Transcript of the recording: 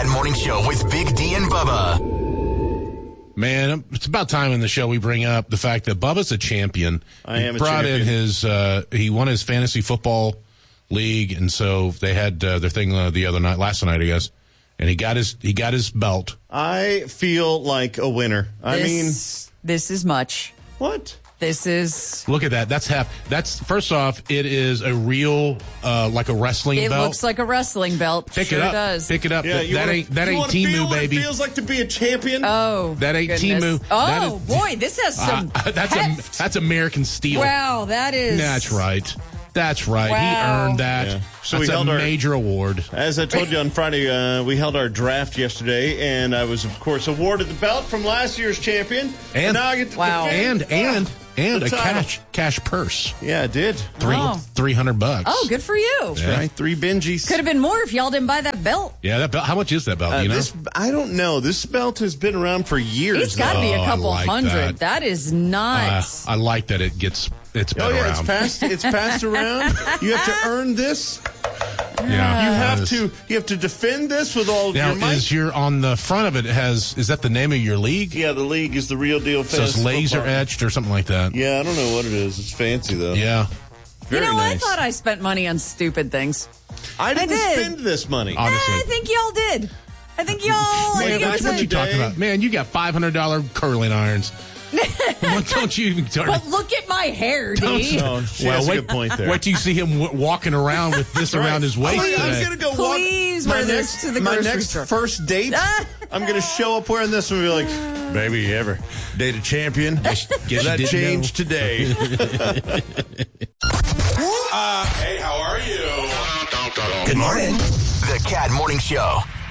Cat Morning Show with Big D and Bubba. Man, it's about time in the show we bring up the fact that Bubba's a champion. I am a brought champion. in his, he won his fantasy football league, and so they had their thing last night, I guess, and he got his belt. I feel like a winner. This is much. What? This is... Look at that. That's first off, it is a real, like a wrestling It belt. looks like a wrestling belt. Pick sure it up. does. Pick it up. Yeah, that ain't Temu, baby. It feels like to be a champion. Oh, That ain't goodness. Temu. Oh, That is- boy, this has some heft. That's American steel. Wow, that is... That's right. That's right. Wow. He earned that. Yeah. So That's we held a our- major award. As I told you on Friday, we held our draft yesterday, and I was, of course, awarded the belt from last year's champion. And- now I get to Wow. defend. And The a title. cash purse. Yeah, I did. $300. Oh, good for you. Yeah. Right, 3 Benjis. Could have been more if y'all didn't buy that belt. Yeah, that belt. How much is that belt? You know? I don't know. This belt has been around for years. It's got to be Oh, a I couple like hundred. that. That is nuts. I like that it's been Oh yeah, around. it's passed around. You have to earn this. Yeah, You have to defend this with all Now, your might. is your on the front of it is that the name of your league? Yeah, the league is the real deal. So it's laser etched or something like that. Yeah, I don't know what it is. It's fancy though. Yeah. Very I nice. thought I spent money on stupid things. I didn't did. spend this money. Honestly. I think y'all did. I think y'all... I Man, think it that's was what What a- you talking about? Man, you got $500 curling irons. What don't you even turn? But look at my hair, D. No, she has a good point there. Wait till you see him walking around with this around his waist I was today. gonna go Please walk wear this to the my grocery next store. first date. I'm gonna show up wearing this and be like, "Baby, you ever date a champion? Guess you that didn't changed today." Hey, how are you? Good morning. The Cat Morning Show.